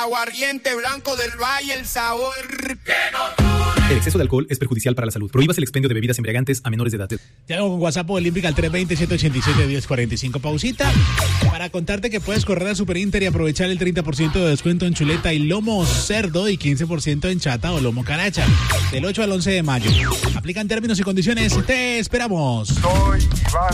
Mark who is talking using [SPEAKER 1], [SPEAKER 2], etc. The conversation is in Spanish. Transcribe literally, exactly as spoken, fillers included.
[SPEAKER 1] Aguardiente Blanco del Valle, el sabor que no.
[SPEAKER 2] El exceso de alcohol es perjudicial para la salud. Prohíbas el expendio de bebidas embriagantes a menores de edad.
[SPEAKER 3] Ya hago con WhatsApp Olímpica al tres dos cero, siete ocho siete, uno cero cuatro cinco. Pausita para contarte que puedes correr a Super Inter y aprovechar el treinta por ciento de descuento en chuleta y lomo cerdo y quince por ciento en chata o lomo caracha. Del ocho al once de mayo. Aplican términos y condiciones. Te esperamos.
[SPEAKER 4] Soy Iván.